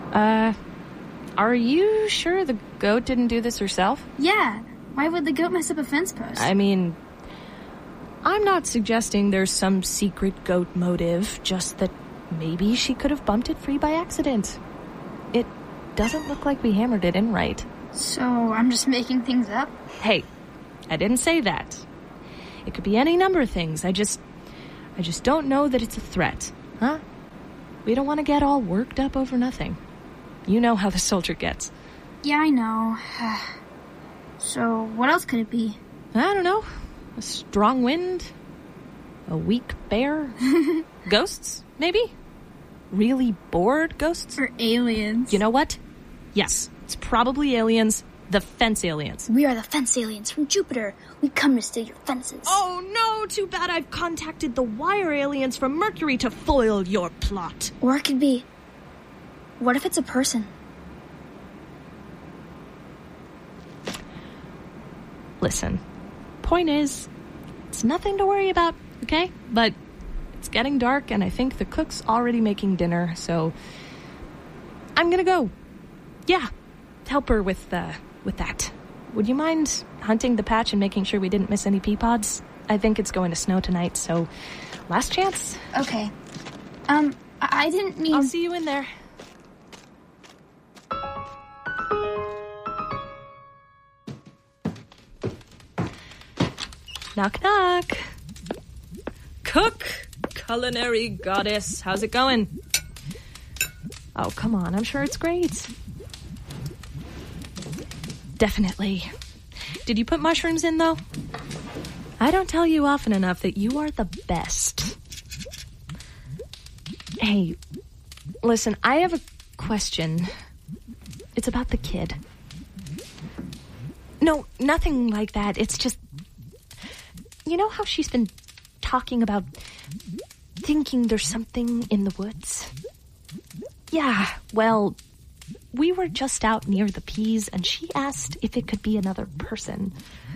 Are you sure the goat didn't do this herself? Yeah. Why would the goat mess up a fence post? I mean, I'm not suggesting there's some secret goat motive, just that maybe she could have bumped it free by accident. It doesn't look like we hammered it in right. So, I'm just making things up? Hey, I didn't say that. It could be any number of things. I just don't know that it's a threat, huh? We don't want to get all worked up over nothing. You know how the soldier gets. Yeah, I know. So, what else could it be? I don't know. A strong wind? A weak bear? Ghosts, maybe? Really bored ghosts? Or aliens. You know what? Yes, it's probably aliens. The fence aliens. We are the fence aliens from Jupiter. We come to steal your fences. Oh no, too bad I've contacted the wire aliens from Mercury to foil your plot. Or it could be... What if it's a person? Listen, point is, it's nothing to worry about, okay? But it's getting dark and I think the cook's already making dinner, so I'm gonna go. Yeah, help her with that. Would you mind hunting the patch and making sure we didn't miss any pea pods? I think it's going to snow tonight, so last chance. Okay. I didn't mean... I'll see you in there. Knock, knock. Cook, culinary goddess, how's it going? Oh, come on, I'm sure it's great. Definitely. Did you put mushrooms in, though? I don't tell you often enough that you are the best. Hey, listen, I have a question. It's about the kid. No, nothing like that. It's just... You know how she's been talking about thinking there's something in the woods? Yeah, well... We were just out near the peas, and she asked if it could be another person.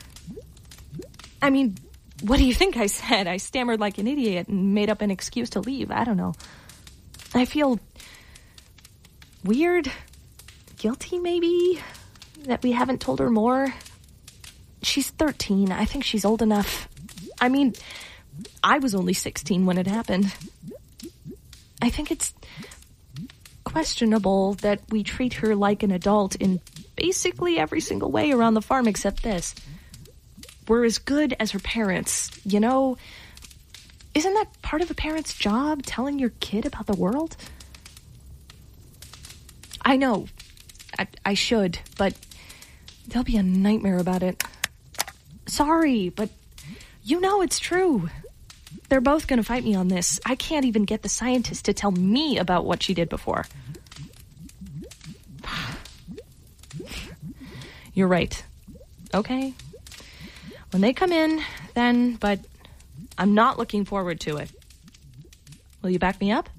I mean, what do you think I said? I stammered like an idiot and made up an excuse to leave. I don't know. I feel weird, guilty maybe, that we haven't told her more. She's 13. I think she's old enough. I mean, I was only 16 when it happened. I think it's questionable that we treat her like an adult in basically every single way around the farm except this. We're as good as her parents, you know? Isn't that part of a parent's job, telling your kid about the world? I know. I should, but there'll be a nightmare about it. Sorry, but you know it's true. They're both going to fight me on this. I can't even get the scientist to tell me about what she did before. You're right. Okay. When they come in, then, but I'm not looking forward to it. Will you back me up?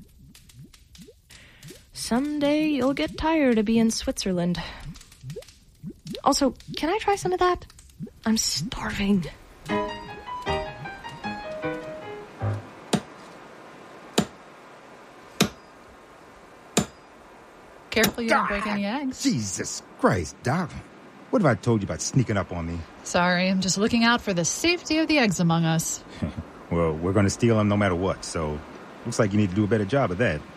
Someday you'll get tired of being Switzerland. Also, can I try some of that? I'm starving. Careful you don't break any eggs. Jesus Christ, Doc. What have I told you about sneaking up on me? Sorry, I'm just looking out for the safety of the eggs among us. Well, we're going to steal them no matter what, so looks like you need to do a better job of that.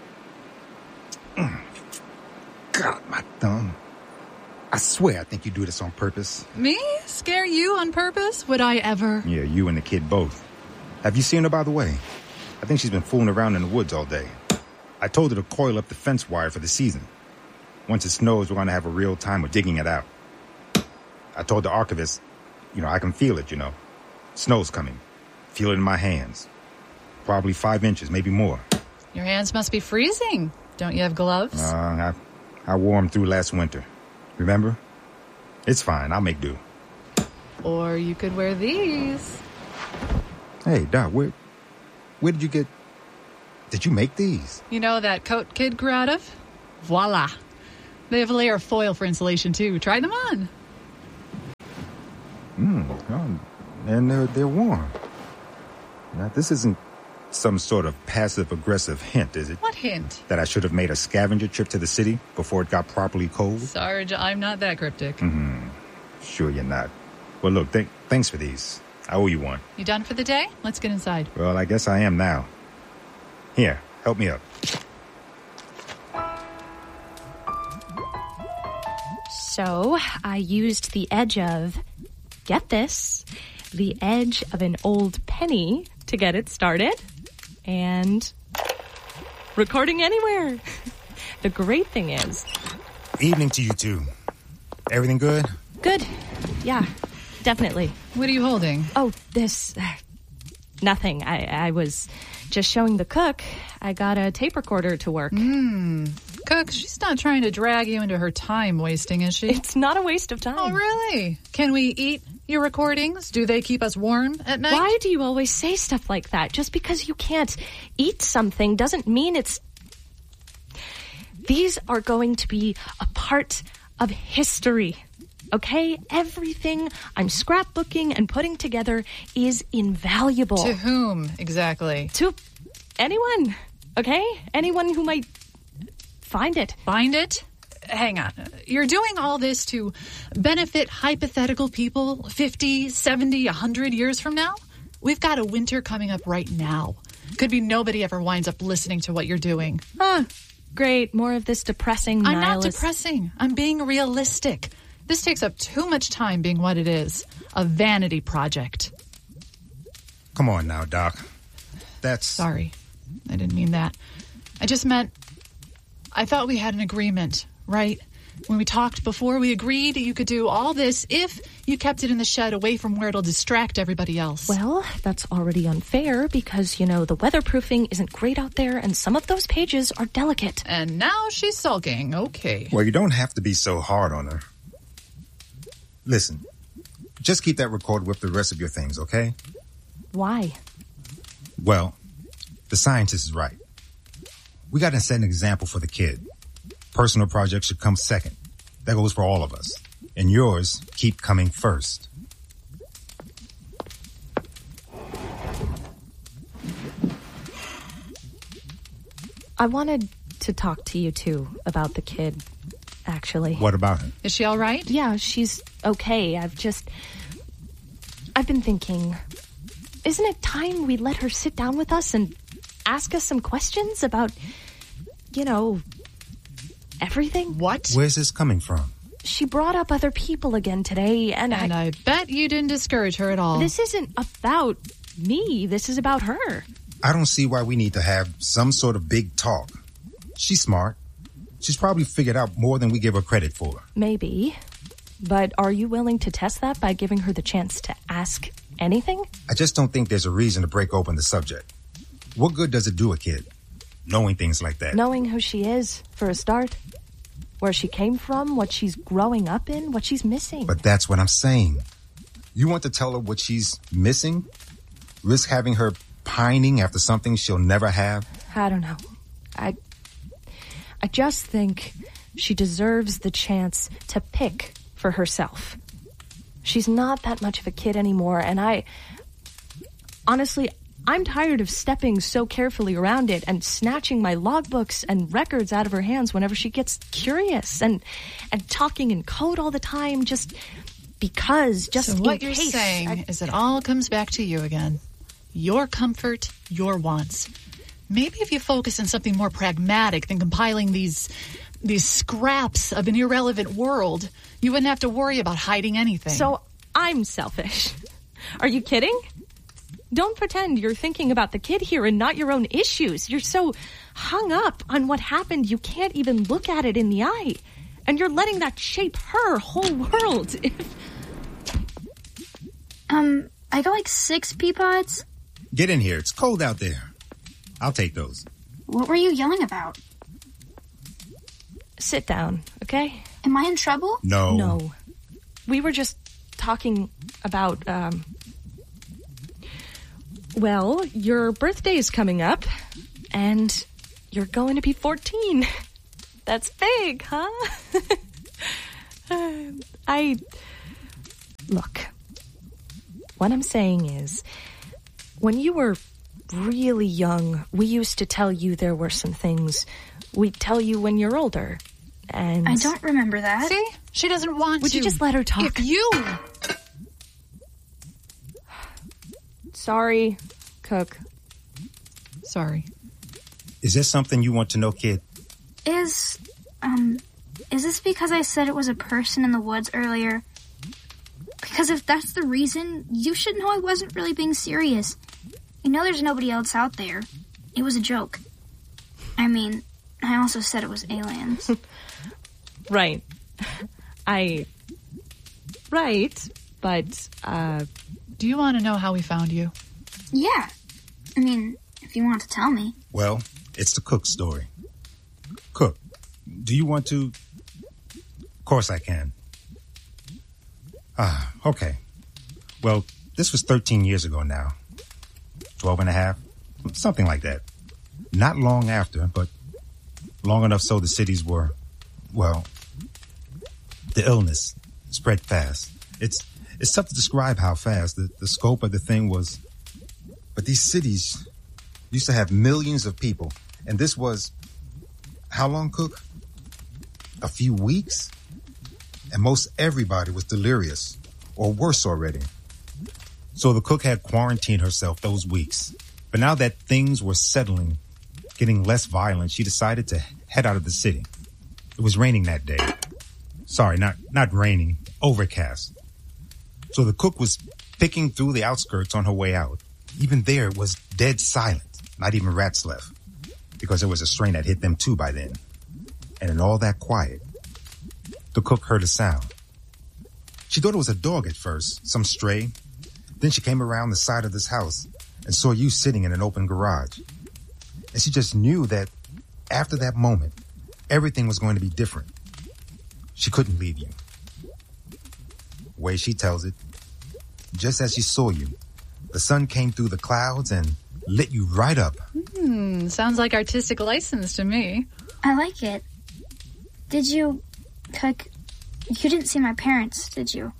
God, my thumb. I swear I think you do this on purpose. Me? Scare you on purpose? Would I ever? Yeah, you and the kid both. Have you seen her, by the way? I think she's been fooling around in the woods all day. I told her to coil up the fence wire for the season. Once it snows, we're going to have a real time of digging it out. I told the archivist, I can feel it, Snow's coming. Feel it in my hands. Probably 5 inches, maybe more. Your hands must be freezing. Don't you have gloves? I wore them through last winter. Remember? It's fine. I'll make do. Or you could wear these. Hey, Doc, where did you get... Did you make these? You know that coat kid grew out of? Voila. They have a layer of foil for insulation, too. Try them on. And they're warm. Now, this isn't some sort of passive-aggressive hint, is it? What hint? That I should have made a scavenger trip to the city before it got properly cold? Sarge, I'm not that cryptic. Sure you're not. Well, look, thanks for these. I owe you one. You done for the day? Let's get inside. Well, I guess I am now. Here, help me up. So I used the edge of, get this, the edge of an old penny to get it started. And recording anywhere. The great thing is... Evening to you two. Everything good? Good. Yeah, definitely. What are you holding? Oh, this... nothing. I was just showing the cook. I got a tape recorder to work. Cook, she's not trying to drag you into her time wasting, is she? It's not a waste of time. Oh, really? Can we eat your recordings? Do they keep us warm at night? Why do you always say stuff like that? Just because you can't eat something doesn't mean it's... These are going to be a part of history, okay? Everything I'm scrapbooking and putting together is invaluable. To whom, exactly? To anyone, okay? Anyone who might find it. Find it? Hang on. You're doing all this to benefit hypothetical people 50, 70, 100 years from now? We've got a winter coming up right now. Could be nobody ever winds up listening to what you're doing. Great. More of this depressing I'm not nihilist... depressing. I'm being realistic. This takes up too much time being what it is. A vanity project. Come on now, Doc. That's... Sorry. I didn't mean that. I just meant... I thought we had an agreement, right? When we talked before, we agreed you could do all this if you kept it in the shed away from where it'll distract everybody else. Well, that's already unfair because, you know, the weatherproofing isn't great out there and some of those pages are delicate. And now she's sulking. Okay. Well, you don't have to be so hard on her. Listen, just keep that record with the rest of your things, okay? Why? Well, the scientist is right. We got to set an example for the kid. Personal projects should come second. That goes for all of us. And yours keep coming first. I wanted to talk to you, too, about the kid, actually. What about her? Is she all right? Yeah, she's okay. I've been thinking, isn't it time we let her sit down with us and ask us some questions about, you know, everything? What? Where's this coming from? She brought up other people again today, and I bet you didn't discourage her at all. This isn't about me. This is about her. I don't see why we need to have some sort of big talk. She's smart. She's probably figured out more than we give her credit for. Maybe. But are you willing to test that by giving her the chance to ask anything? I just don't think there's a reason to break open the subject. What good does it do a kid, knowing things like that? Knowing who she is, for a start. Where she came from, what she's growing up in, what she's missing. But that's what I'm saying. You want to tell her what she's missing? Risk having her pining after something she'll never have? I don't know. I just think she deserves the chance to pick for herself. She's not that much of a kid anymore, and honestly, I'm tired of stepping so carefully around it and snatching my logbooks and records out of her hands whenever she gets curious and talking in code all the time just because, just so in what you're case. saying is it all comes back to you again. Your comfort, your wants. Maybe if you focus on something more pragmatic than compiling these scraps of an irrelevant world, you wouldn't have to worry about hiding anything. So I'm selfish. Are you kidding? Don't pretend you're thinking about the kid here and not your own issues. You're so hung up on what happened you can't even look at it in the eye. And you're letting that shape her whole world. I got like 6 pea pods. Get in here. It's cold out there. I'll take those. What were you yelling about? Sit down, okay? Am I in trouble? No. No. We were just talking about, well, your birthday is coming up, and you're going to be 14. That's big, huh? Look, what I'm saying is, when you were really young, we used to tell you there were some things we'd tell you when you're older. And I don't remember that. See? She doesn't want Would to. you just let her talk? If you... Sorry, Cook. Sorry. Is there something you want to know, kid? Is this because I said it was a person in the woods earlier? Because if that's the reason, you should know I wasn't really being serious. You know there's nobody else out there. It was a joke. I mean, I also said it was aliens. Right. Right, but, Do you want to know how we found you? Yeah. I mean, if you want to tell me. Well, it's the Cook story. Cook, do you want to? Of course I can. Okay. Well, this was 13 years ago now. 12 and a half, something like that. Not long after, but long enough so the cities were, well, the illness spread fast. It's tough to describe how fast. The scope of the thing was, but these cities used to have millions of people. And this was, how long, Cook? A few weeks? And most everybody was delirious, or worse already. So the Cook had quarantined herself those weeks. But now that things were settling, getting less violent, she decided to head out of the city. It was raining that day. Sorry, not raining, overcast. So the Cook was picking through the outskirts on her way out. Even there, it was dead silent. Not even rats left. Because there was a strain that hit them too by then. And in all that quiet, the Cook heard a sound. She thought it was a dog at first, some stray. Then she came around the side of this house and saw you sitting in an open garage. And she just knew that after that moment, everything was going to be different. She couldn't leave you. The way she tells it, just as she saw you, the sun came through the clouds and lit you right up. Sounds like artistic license to me. I like it. Did you, Cook, you didn't see my parents, did you?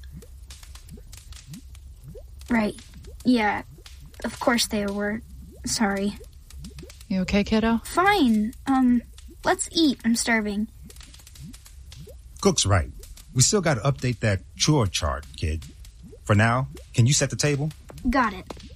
Right. Yeah. Of course they were. Sorry. You okay, kiddo? Fine. Let's eat. I'm starving. Cook's right. We still got to update that chore chart, kid. For now, can you set the table? Got it.